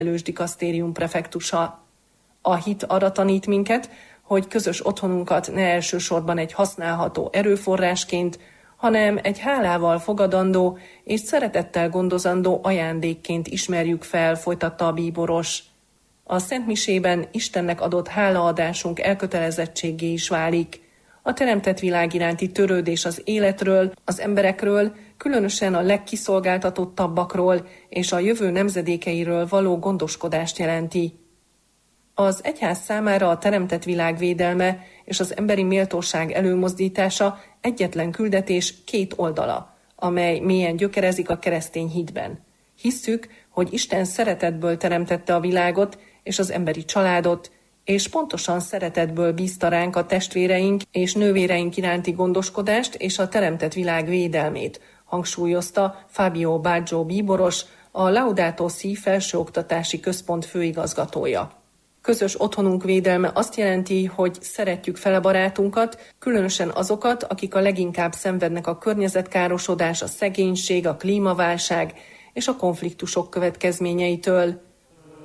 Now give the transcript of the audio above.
dikasztérium prefektusa. A hit arra tanít minket, hogy közös otthonunkat ne elsősorban egy használható erőforrásként, hanem egy hálával fogadandó és szeretettel gondozandó ajándékként ismerjük fel, folytatta a bíboros. A szentmisében Istennek adott hálaadásunk elkötelezettséggé is válik. A teremtett világ iránti törődés az életről, az emberekről, különösen a legkiszolgáltatottabbakról és a jövő nemzedékeiről való gondoskodást jelenti. Az egyház számára a teremtett világ védelme és az emberi méltóság előmozdítása egyetlen küldetés két oldala, amely mélyen gyökerezik a keresztény hitben. Hisszük, hogy Isten szeretetből teremtette a világot és az emberi családot, és pontosan szeretetből bízta ránk a testvéreink és nővéreink iránti gondoskodást és a teremtett világ védelmét, hangsúlyozta Fabio Baggio bíboros, a Laudato Si felsőoktatási központ főigazgatója. Közös otthonunk védelme azt jelenti, hogy szeretjük fele barátunkat, különösen azokat, akik a leginkább szenvednek a környezetkárosodás, a szegénység, a klímaválság és a konfliktusok következményeitől.